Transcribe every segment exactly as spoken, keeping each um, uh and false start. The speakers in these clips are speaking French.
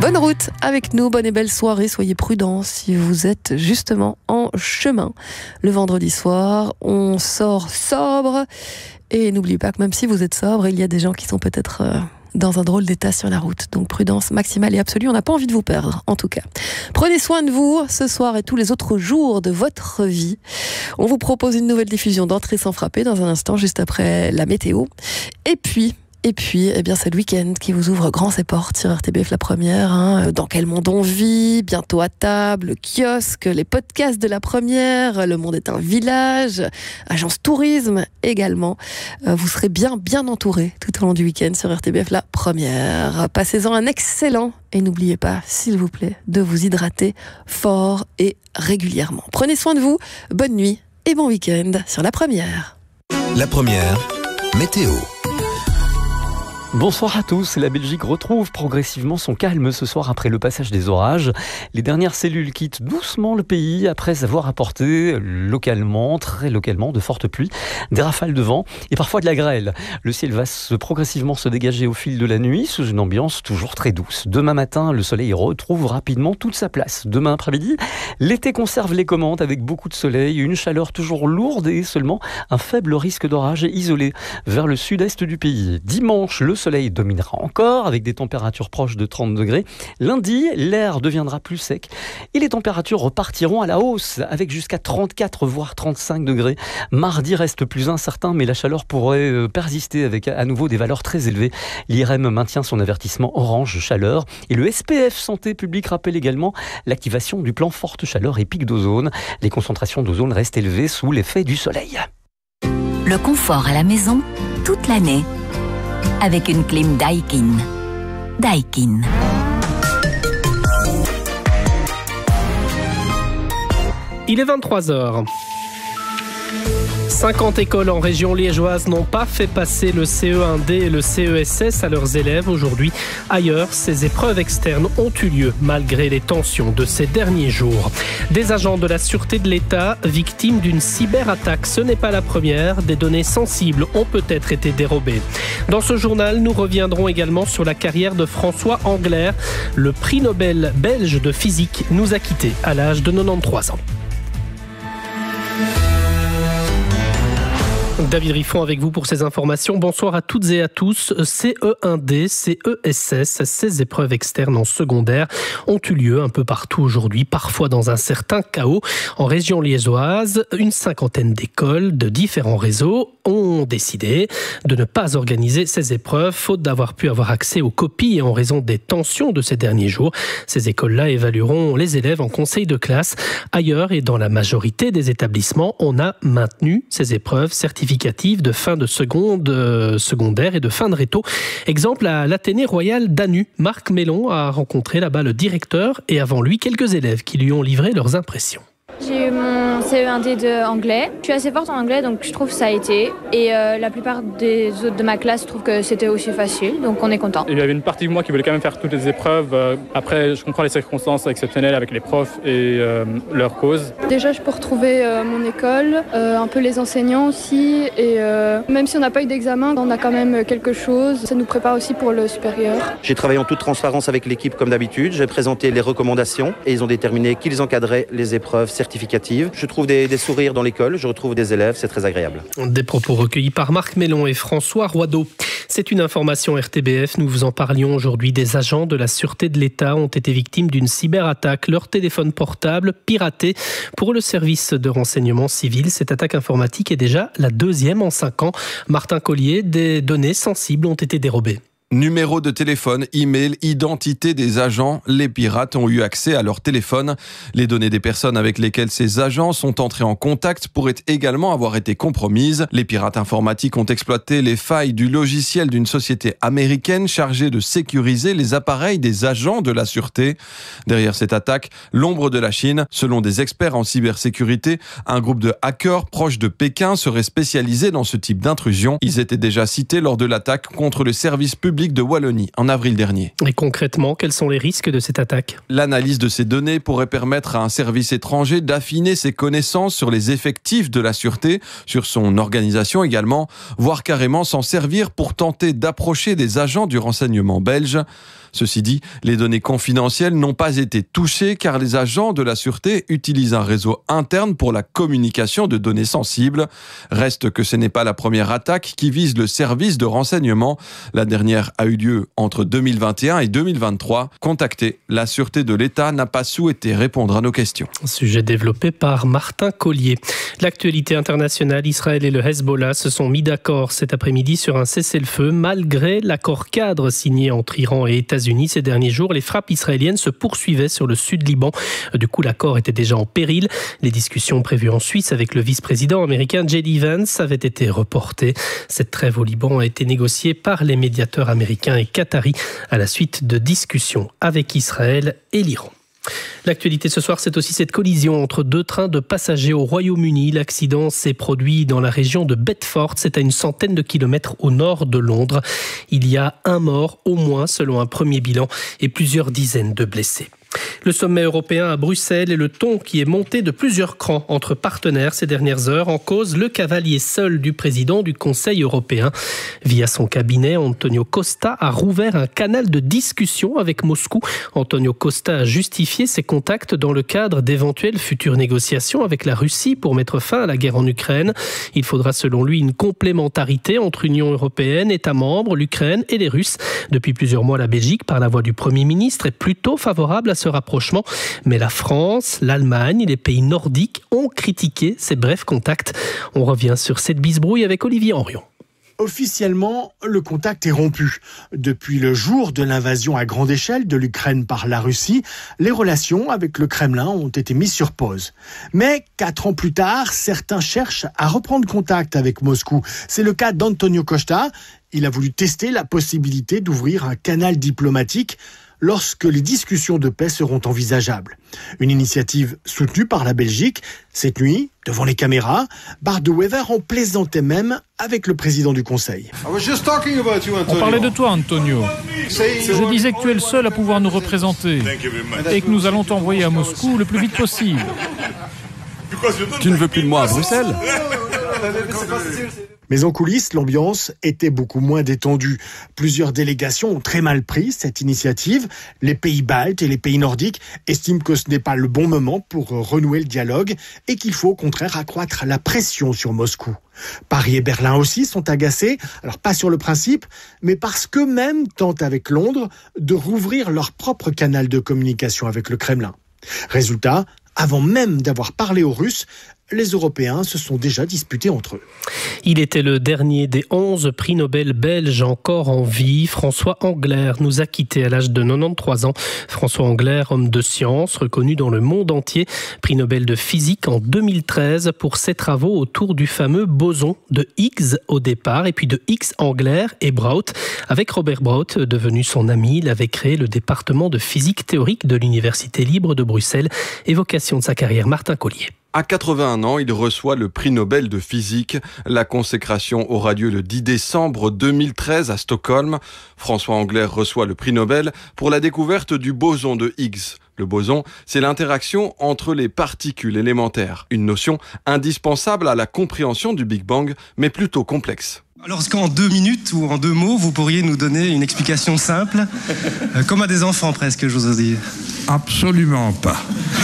Bonne route avec nous, bonne et belle soirée, soyez prudents si vous êtes justement en chemin. Le vendredi soir, on sort sobre et n'oubliez pas que même si vous êtes sobre, il y a des gens qui sont peut-être euh, dans un drôle d'état sur la route. Donc prudence maximale et absolue, on n'a pas envie de vous perdre en tout cas. Prenez soin de vous ce soir et tous les autres jours de votre vie. On vous propose une nouvelle diffusion d'Entrée sans frapper dans un instant, juste après la météo. Et puis... Et puis, eh bien, c'est le week-end qui vous ouvre grand ses portes sur R T B F La Première. Hein. Dans quel monde on vit? Bientôt à table, le kiosque, les podcasts de La Première, Le Monde est un village, agence tourisme également. Euh, vous serez bien, bien entourés tout au long du week-end sur R T B F La Première. Passez-en un excellent et n'oubliez pas, s'il vous plaît, de vous hydrater fort et régulièrement. Prenez soin de vous, bonne nuit et bon week-end sur La Première. La Première, météo. Bonsoir à tous, la Belgique retrouve progressivement son calme ce soir après le passage des orages. Les dernières cellules quittent doucement le pays après avoir apporté localement, très localement, de fortes pluies, des rafales de vent et parfois de la grêle. Le ciel va se progressivement se dégager au fil de la nuit sous une ambiance toujours très douce. Demain matin, le soleil retrouve rapidement toute sa place. Demain après-midi, l'été conserve les commandes avec beaucoup de soleil, une chaleur toujours lourde et seulement un faible risque d'orage isolé vers le sud-est du pays. Dimanche, le Le soleil dominera encore avec des températures proches de trente degrés. Lundi, l'air deviendra plus sec et les températures repartiront à la hausse avec jusqu'à trente-quatre voire trente-cinq degrés. Mardi reste plus incertain mais la chaleur pourrait persister avec à nouveau des valeurs très élevées. L'I R M maintient son avertissement orange chaleur et le S P F Santé publique rappelle également l'activation du plan forte chaleur et pic d'ozone. Les concentrations d'ozone restent élevées sous l'effet du soleil. Le confort à la maison toute l'année. Avec une clim Daikin. Daikin. Il est vingt-trois heures. cinquante écoles en région liégeoise n'ont pas fait passer le C E un D et le C E S S à leurs élèves aujourd'hui. Ailleurs, ces épreuves externes ont eu lieu malgré les tensions de ces derniers jours. Des agents de la sûreté de l'État victimes d'une cyberattaque. Ce n'est pas la première. Des données sensibles ont peut-être été dérobées. Dans ce journal, nous reviendrons également sur la carrière de François Englert. Le prix Nobel belge de physique nous a quittés à l'âge de quatre-vingt-treize ans. David Riffon avec vous pour ces informations. Bonsoir à toutes et à tous. C E un D, C E S S, ces épreuves externes en secondaire ont eu lieu un peu partout aujourd'hui, parfois dans un certain chaos. En région liégeoise, une cinquantaine d'écoles de différents réseaux ont décidé de ne pas organiser ces épreuves, faute d'avoir pu avoir accès aux copies et en raison des tensions de ces derniers jours. Ces écoles-là évalueront les élèves en conseil de classe. Ailleurs et dans la majorité des établissements, on a maintenu ces épreuves certificatives de fin de seconde, euh, secondaire et de fin de réto. Exemple à l'Athénée Royal d'Anu. Marc Mélon a rencontré là-bas le directeur et avant lui quelques élèves qui lui ont livré leurs impressions. J'ai eu mon C E un D de anglais. Je suis assez forte en anglais, donc je trouve que ça a été. Et euh, la plupart des autres de ma classe trouvent que c'était aussi facile, donc on est content. Il y avait une partie de moi qui voulait quand même faire toutes les épreuves. Après, je comprends les circonstances exceptionnelles avec les profs et euh, leur cause. Déjà, je peux retrouver euh, mon école, euh, un peu les enseignants aussi. Et euh, même si on n'a pas eu d'examen, on a quand même quelque chose. Ça nous prépare aussi pour le supérieur. J'ai travaillé en toute transparence avec l'équipe comme d'habitude. J'ai présenté les recommandations et ils ont déterminé qu'ils encadraient les épreuves certificatives. Je trouve des, des sourires dans l'école, je retrouve des élèves, c'est très agréable. Des propos recueillis par Marc Mélon et François Roideau. C'est une information R T B F, nous vous en parlions aujourd'hui. Des agents de la sûreté de l'État ont été victimes d'une cyberattaque. Leur téléphone portable piraté. Pour le service de renseignement civil, cette attaque informatique est déjà la deuxième en cinq ans. Martin Collier, des données sensibles ont été dérobées. Numéro de téléphone, email, identité des agents. Les pirates ont eu accès à leur téléphone. Les données des personnes avec lesquelles ces agents sont entrés en contact pourraient également avoir été compromises. Les pirates informatiques ont exploité les failles du logiciel d'une société américaine chargée de sécuriser les appareils des agents de la sûreté. Derrière cette attaque, l'ombre de la Chine. Selon des experts en cybersécurité, un groupe de hackers proche de Pékin serait spécialisé dans ce type d'intrusion. Ils étaient déjà cités lors de l'attaque contre le service public de Wallonie en avril dernier. Et concrètement, quels sont les risques de cette attaque ? L'analyse de ces données pourrait permettre à un service étranger d'affiner ses connaissances sur les effectifs de la sûreté, sur son organisation également, voire carrément s'en servir pour tenter d'approcher des agents du renseignement belge. Ceci dit, les données confidentielles n'ont pas été touchées car les agents de la sûreté utilisent un réseau interne pour la communication de données sensibles. Reste que ce n'est pas la première attaque qui vise le service de renseignement. La dernière a eu lieu entre deux mille vingt et un et deux mille vingt-trois. Contacté, la sûreté de l'État n'a pas souhaité répondre à nos questions. Sujet développé par Martin Collier. L'actualité internationale, Israël et le Hezbollah se sont mis d'accord cet après-midi sur un cessez-le-feu malgré l'accord cadre signé entre Iran et États-Unis ces derniers jours. Les frappes israéliennes se poursuivaient sur le sud Liban. Du coup, l'accord était déjà en péril. Les discussions prévues en Suisse avec le vice-président américain J D Vance avaient été reportées. Cette trêve au Liban a été négociée par les médiateurs américains et qataris à la suite de discussions avec Israël et l'Iran. L'actualité ce soir, c'est aussi cette collision entre deux trains de passagers au Royaume-Uni. L'accident s'est produit dans la région de Bedford. C'est à une centaine de kilomètres au nord de Londres. Il y a un mort, au moins, selon un premier bilan, et plusieurs dizaines de blessés. Le sommet européen à Bruxelles et le ton qui est monté de plusieurs crans entre partenaires ces dernières heures. En cause, le cavalier seul du président du Conseil européen. Via son cabinet, Antonio Costa a rouvert un canal de discussion avec Moscou. Antonio Costa a justifié ses contacts dans le cadre d'éventuelles futures négociations avec la Russie pour mettre fin à la guerre en Ukraine. Il faudra selon lui une complémentarité entre Union européenne, États membres, l'Ukraine et les Russes. Depuis plusieurs mois, la Belgique, par la voix du Premier ministre, est plutôt favorable à ce rapprochement. Mais la France, l'Allemagne et les pays nordiques ont critiqué ces brefs contacts. On revient sur cette bisbrouille avec Olivier Henrion. Officiellement, le contact est rompu. Depuis le jour de l'invasion à grande échelle de l'Ukraine par la Russie, les relations avec le Kremlin ont été mises sur pause. Mais quatre ans plus tard, certains cherchent à reprendre contact avec Moscou. C'est le cas d'Antonio Costa. Il a voulu tester la possibilité d'ouvrir un canal diplomatique lorsque les discussions de paix seront envisageables. Une initiative soutenue par la Belgique. Cette nuit, devant les caméras, Bart de Wever en plaisantait même avec le président du Conseil. On parlait de toi, Antonio. Je disais que tu es le seul à pouvoir nous représenter et que nous allons t'envoyer à Moscou le plus vite possible. Tu ne veux plus de moi à Bruxelles ? Mais en coulisses, l'ambiance était beaucoup moins détendue. Plusieurs délégations ont très mal pris cette initiative. Les pays baltes et les pays nordiques estiment que ce n'est pas le bon moment pour renouer le dialogue et qu'il faut au contraire accroître la pression sur Moscou. Paris et Berlin aussi sont agacés, alors pas sur le principe, mais parce qu'eux-mêmes tentent avec Londres de rouvrir leur propre canal de communication avec le Kremlin. Résultat, avant même d'avoir parlé aux Russes, les Européens se sont déjà disputés entre eux. Il était le dernier des onze prix Nobel belges encore en vie. François Englert nous a quittés à l'âge de quatre-vingt-treize ans. François Englert, homme de science, reconnu dans le monde entier, prix Nobel de physique en deux mille treize pour ses travaux autour du fameux boson de Higgs au départ, et puis de Higgs, Englert et Braut. Avec Robert Braut, devenu son ami, il avait créé le département de physique théorique de l'Université libre de Bruxelles. Évocation de sa carrière, Martin Collier. À quatre-vingt-un ans, il reçoit le prix Nobel de physique. La consécration aura lieu le dix décembre deux mille treize à Stockholm. François Englert reçoit le prix Nobel pour la découverte du boson de Higgs. Le boson, c'est l'interaction entre les particules élémentaires. Une notion indispensable à la compréhension du Big Bang, mais plutôt complexe. Alors, est-ce qu'en deux minutes ou en deux mots, vous pourriez nous donner une explication simple, euh, comme à des enfants presque, j'ose dire? Absolument pas.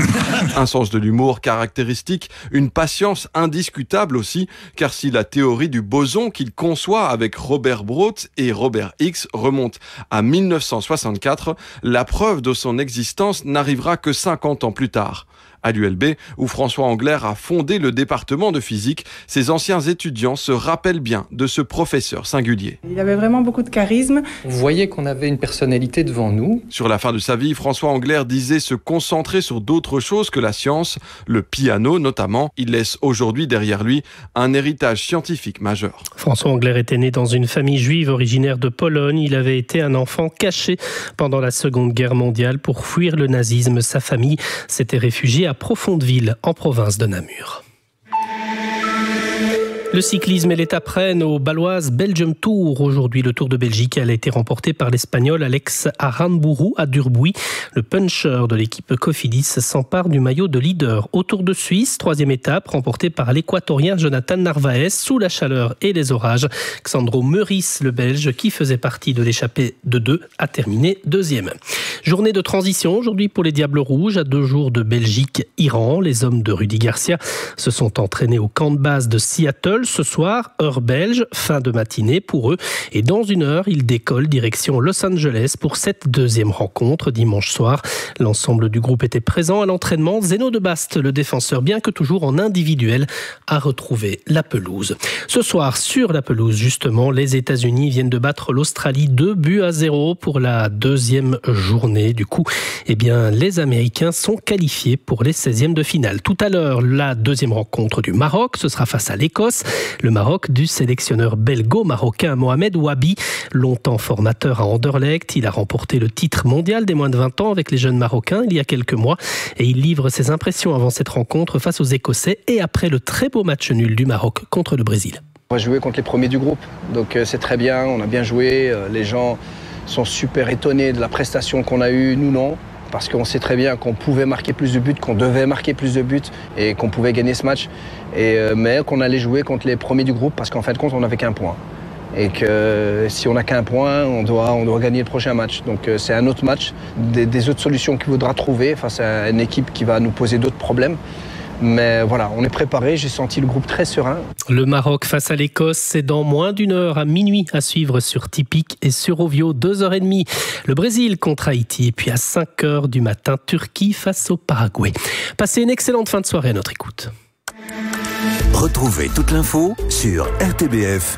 Un sens de l'humour caractéristique, une patience indiscutable aussi, car si la théorie du boson qu'il conçoit avec Robert Braut et Robert Higgs remonte à mille neuf cent soixante-quatre, la preuve de son existence n'arrivera que cinquante ans plus tard. À l'U L B, où François Englert a fondé le département de physique, ses anciens étudiants se rappellent bien de ce professeur singulier. Il avait vraiment beaucoup de charisme. Vous voyez qu'on avait une personnalité devant nous. Sur la fin de sa vie, François Englert disait se concentrer sur d'autres choses que la science, le piano notamment. Il laisse aujourd'hui derrière lui un héritage scientifique majeur. François Englert était né dans une famille juive originaire de Pologne. Il avait été un enfant caché pendant la Seconde Guerre mondiale pour fuir le nazisme. Sa famille s'était réfugiée à Profondeville, en province de Namur. Le cyclisme et l'étape reine aux Baloises Belgium Tour. Aujourd'hui, le Tour de Belgique elle a été remporté par l'Espagnol Alex Aranburu à Durbuy. Le puncher de l'équipe Cofidis s'empare du maillot de leader. Au Tour de Suisse, troisième étape remportée par l'Équatorien Jonathan Narvaez sous la chaleur et les orages. Xandro Meurice, le Belge, qui faisait partie de l'échappée de deux, a terminé deuxième. Journée de transition aujourd'hui pour les Diables Rouges à deux jours de Belgique-Iran. Les hommes de Rudy Garcia se sont entraînés au camp de base de Seattle. Ce soir, heure belge, fin de matinée pour eux. Et dans une heure, ils décollent direction Los Angeles pour cette deuxième rencontre dimanche soir. L'ensemble du groupe était présent à l'entraînement. Zeno de Baste, le défenseur, bien que toujours en individuel, a retrouvé la pelouse. Ce soir, sur la pelouse, justement, les États-Unis viennent de battre l'Australie deux buts à zéro pour la deuxième journée. Du coup, eh bien, les Américains sont qualifiés pour les seizièmes de finale. Tout à l'heure, la deuxième rencontre du Maroc, ce sera face à l'Écosse. Le Maroc du sélectionneur belgo-marocain Mohamed Wabi, longtemps formateur à Anderlecht. Il a remporté le titre mondial des moins de vingt ans avec les jeunes Marocains il y a quelques mois. Et il livre ses impressions avant cette rencontre face aux Écossais et après le très beau match nul du Maroc contre le Brésil. On va jouer contre les premiers du groupe, donc euh, c'est très bien, on a bien joué. Euh, les gens sont super étonnés de la prestation qu'on a eue, nous non. Parce qu'on sait très bien qu'on pouvait marquer plus de buts, qu'on devait marquer plus de buts et qu'on pouvait gagner ce match. Et, euh, mais qu'on allait jouer contre les premiers du groupe parce qu'en fin de compte, on n'avait qu'un point. Et que euh, si on n'a qu'un point, on doit, on doit gagner le prochain match. Donc euh, c'est un autre match, des, des autres solutions qu'il faudra trouver face à une équipe qui va nous poser d'autres problèmes. Mais voilà, on est préparé, j'ai senti le groupe très serein. Le Maroc face à l'Écosse, c'est dans moins d'une heure à minuit à suivre sur Tipic et sur Ovio, deux heures trente. Le Brésil contre Haïti et puis à cinq heures du matin, Turquie face au Paraguay. Passez une excellente fin de soirée à notre écoute. Retrouvez toute l'info sur R T B F.